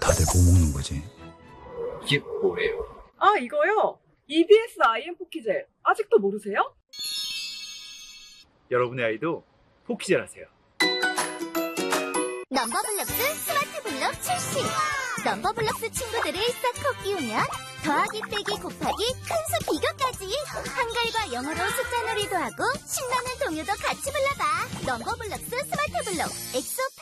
다들 뭐 먹는 거지? 이게 뭐예요? 아, 이거요? EBS IM 포키젤. 아직도 모르세요? 여러분의 아이도 포키젤 하세요. 넘버블럭스 스마트 블럭 출시! 넘버블럭스 친구들을 싹 끼우면 더하기 빼기 곱하기 큰수 비교까지 한글과 영어로 숫자 놀이도 하고 신나는 동요도 같이 불러봐. 넘버블럭스 스마트 블럭 엑소